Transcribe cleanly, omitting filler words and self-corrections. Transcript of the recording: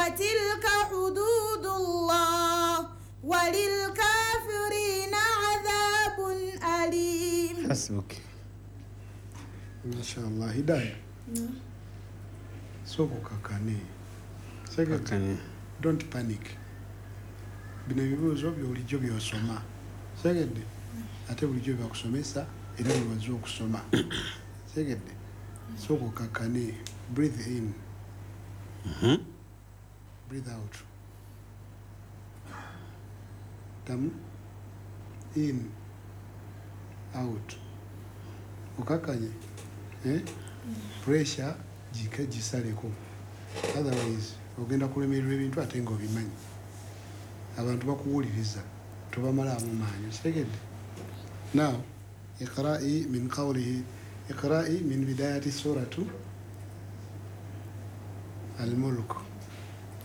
وتلك حدود الله وللكافرين عذاب أليم. حسبك. ما شاء الله. هداية soko kakane. Second, don't panic. Bino bibuuzo by'olijjo by'osoma. Second, ate bulijjo byakusomesa era bibaza okusoma. Second, soko kakane. Breathe in. Breathe out. Tam in, out. Ukakanye. Pressure jike jisaleko. Otherwise ogenda kulemererwa ebintu ate nga obimanyi. Abantu bakuwuliriza tobamalaamu maanyi. Second, now iqra'i min qawlihi iqra'i min bidayati suratu al-mulk.